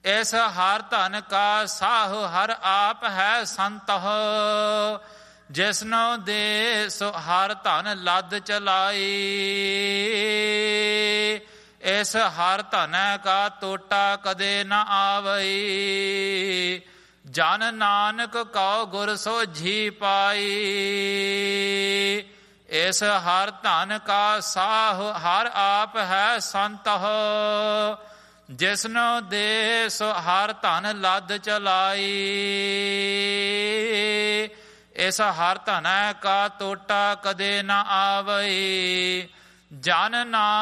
ਇਸ ਹਰ ਧਨ ਕਾ ਸਾਹ ਹਰ ਆਪ ਹੈ ਸੰਤਹ। ਜਿਸਨੋ ਦੇ ਸੋ ਹਰ ਧਨ ਲੱਦ ਚਲਾਈ। ਇਸ ਹਰ ਧਨ ਕਾ ਟੋਟਾ ਕਦੇ ਨ ਆਵਈ। ਜਨ ਨਾਨਕ ਕਉ ਗੁਰ ਸੋਝੀ ਪਾਈ। ਇਸ ਹਰ ਧਨ ਕਾ ਸਾਹ ਹਰ ਆਪ ਹੈ ਸੰਤਹ। ਜਿਸਨੋ ਦੇ ਸੋ ਹਰ ਧਨ ਲੱਦ ਚਲਾਈ। ਇਸ ਹਰ ਧਨ ਕਾ ਟੋਟਾ ਕਦੇ ਨ ਆਵਈ। ਜਨ ਨਾਨਕ